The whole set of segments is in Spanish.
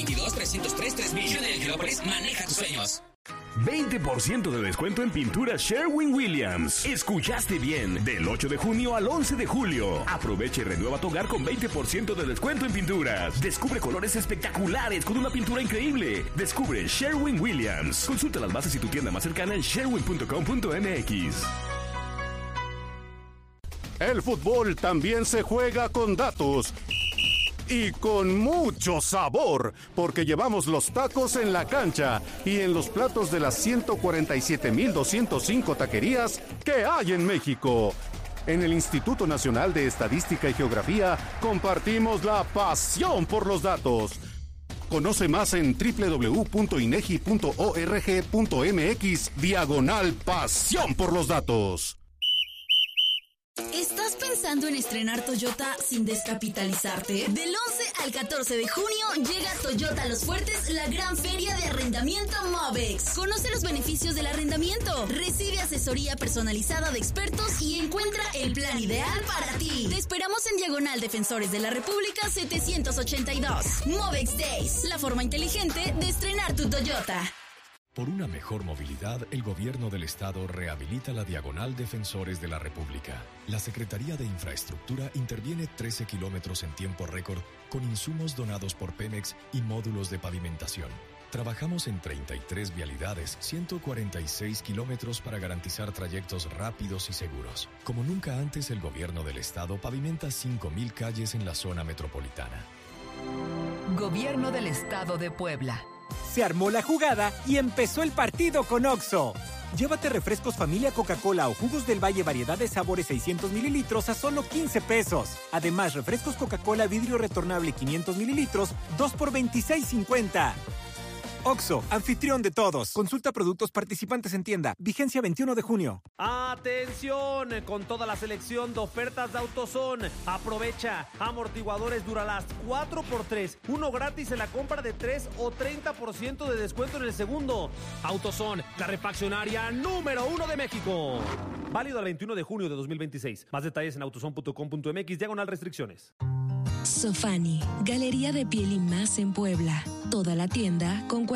22-303-3000. Hyundai Angelópolis, maneja tus sueños. 20% de descuento en pintura Sherwin-Williams. Escuchaste bien. Del 8 de junio al 11 de julio. Aprovecha y renueva tu hogar con 20% de descuento en pinturas. Descubre colores espectaculares con una pintura increíble. Descubre Sherwin-Williams. Consulta las bases y tu tienda más cercana en sherwin.com.mx. El fútbol también se juega con datos. Y con mucho sabor, porque llevamos los tacos en la cancha y en los platos de las 147,205 taquerías que hay en México. En el Instituto Nacional de Estadística y Geografía compartimos la pasión por los datos. Conoce más en www.inegi.org.mx/pasión por los datos. ¿Estás pensando en estrenar Toyota sin descapitalizarte? Del 11 al 14 de junio llega Toyota Los Fuertes, la gran feria de arrendamiento Movex. Conoce los beneficios del arrendamiento, recibe asesoría personalizada de expertos y encuentra el plan ideal para ti. Te esperamos en Diagonal Defensores de la República 782. Movex Days, la forma inteligente de estrenar tu Toyota. Por una mejor movilidad, el Gobierno del Estado rehabilita la Diagonal Defensores de la República. La Secretaría de Infraestructura interviene 13 kilómetros en tiempo récord con insumos donados por Pemex y módulos de pavimentación. Trabajamos en 33 vialidades, 146 kilómetros para garantizar trayectos rápidos y seguros. Como nunca antes, el Gobierno del Estado pavimenta 5,000 calles en la zona metropolitana. Gobierno del Estado de Puebla. Se armó la jugada y empezó el partido con Oxxo. Llévate refrescos familia Coca-Cola o jugos del Valle variedad de sabores 600 mililitros a solo 15 pesos. Además, refrescos Coca-Cola vidrio retornable 500 mililitros, 2 por 26.50. Oxxo, anfitrión de todos. Consulta productos participantes en tienda. Vigencia 21 de junio. ¡Atención! Con toda la selección de ofertas de AutoZone. Aprovecha. Amortiguadores Duralast 4x3. Uno gratis en la compra de 3 o 30% de descuento en el segundo. AutoZone, la refaccionaria número 1 de México. Válido al 21 de junio de 2026. Más detalles en autozone.com.mx/restricciones. Sofani, Galería de Piel y Más en Puebla. Toda la tienda con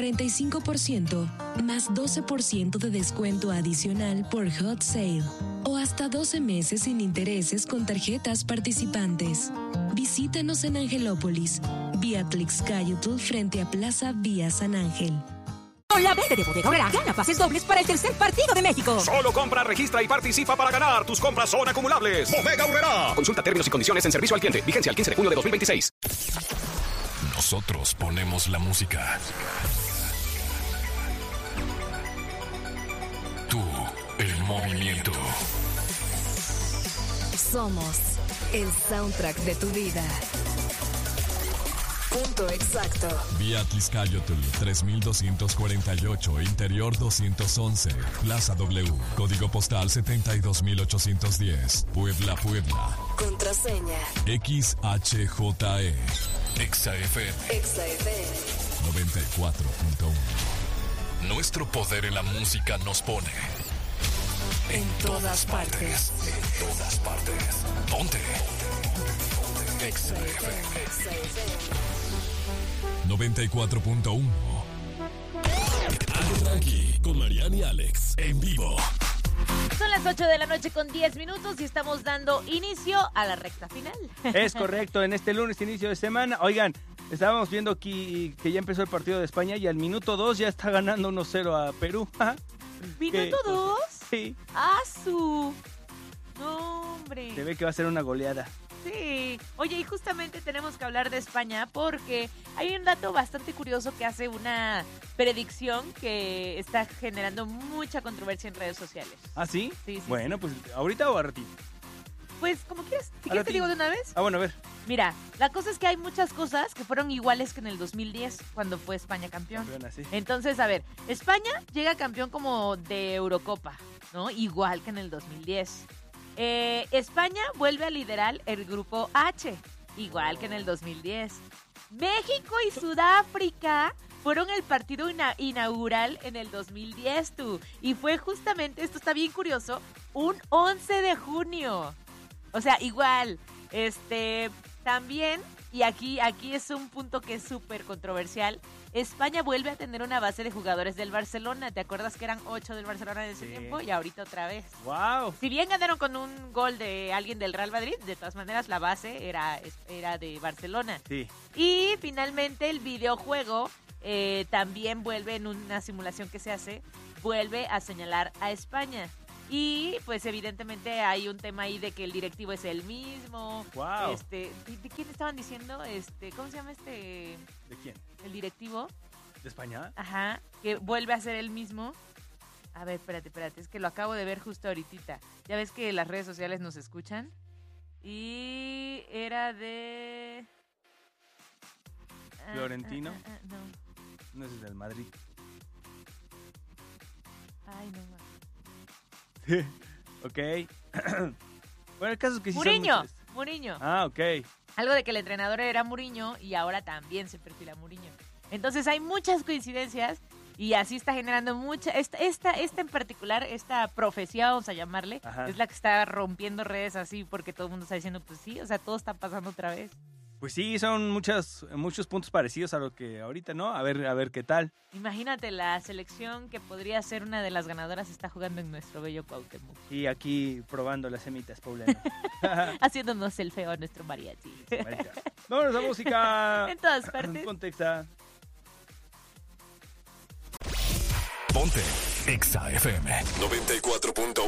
45% más 12% de descuento adicional por Hot Sale o hasta 12 meses sin intereses con tarjetas participantes. Visítanos en Angelópolis, vía Tlixcayotl frente a Plaza Vía San Ángel. Con la verde de Bodega Aurrerá, gana pases dobles para el tercer partido de México. Solo compra, registra y participa para ganar. Tus compras son acumulables. Bodega Aurrerá. Consulta términos y condiciones en servicio al cliente. Vigencia al 15 de junio de 2026. Nosotros ponemos la música. Tú, el movimiento. Somos el soundtrack de tu vida. Punto exacto. Vía Tlixcayotl 3248, Interior 211, Plaza W, Código Postal 72810, Puebla, Puebla. Contraseña XHJE. XFM. 94.1. Nuestro poder en la música nos pone en todas partes. En todas partes. Ponte. XFM. 94.1. Aquí con Mariana y Alex en vivo. Son las 8 de la noche con 10 minutos y estamos dando inicio a la recta final. Es correcto, en este lunes inicio de semana. Oigan, estábamos viendo aquí que ya empezó el partido de España y al minuto 2 ya está ganando 1-0 a Perú. ¿Minuto 2? Sí. ¡Asu! No, hombre. Se ve que va a ser una goleada. Sí. Oye, y justamente tenemos que hablar de España porque hay un dato bastante curioso que hace una predicción que está generando mucha controversia en redes sociales. ¿Ah, sí? Sí. Bueno, sí. Pues ¿ahorita o a ratito? Pues como quieras. Si quieres te digo de una vez. Ah, bueno, a ver. Mira, la cosa es que hay muchas cosas que fueron iguales que en el 2010 cuando fue España campeón. Sí. Entonces, a ver, España llega campeón como de Eurocopa, ¿no? Igual que en el 2010. España vuelve a liderar el grupo H, igual que en el 2010. México y Sudáfrica fueron el partido inaugural en el 2010, y fue justamente, esto está bien curioso, un 11 de junio. O sea, igual, también y aquí es un punto que es súper controversial. España vuelve a tener una base de jugadores del Barcelona. ¿Te acuerdas que eran 8 del Barcelona en ese tiempo? Y ahorita otra vez. ¡Wow! Si bien ganaron con un gol de alguien del Real Madrid, de todas maneras la base era de Barcelona. Sí. Y finalmente el videojuego también vuelve en una simulación que se hace, vuelve a señalar a España. Y pues evidentemente hay un tema ahí de que el directivo es el mismo. Wow. ¿De quién estaban diciendo? ¿Cómo se llama ¿De quién? el directivo? ¿De España? Ajá, que vuelve a ser el mismo. A ver, espérate, es que lo acabo de ver justo ahorita. Ya ves que las redes sociales nos escuchan. Y era de... ¿Florentino? No. No es del Madrid. Ay, no más. Ok. Bueno, el caso es que sí Mourinho. Ah, ok. Algo de que el entrenador era Mourinho y ahora también se perfila Mourinho. Entonces hay muchas coincidencias y así está generando mucha... Esta en particular, esta profecía, vamos a llamarle, Ajá. es la que está rompiendo redes así porque todo el mundo está diciendo, pues sí, o sea, todo está pasando otra vez. Pues sí, son muchos puntos parecidos a lo que ahorita, ¿no? A ver qué tal. Imagínate, la selección que podría ser una de las ganadoras está jugando en nuestro bello Cuauhtémoc. Y aquí probando las semitas poblanas. Haciéndonos el feo a nuestro mariachi. Vámonos a música. En todas partes. Contexta. Ponte Exa FM 94.1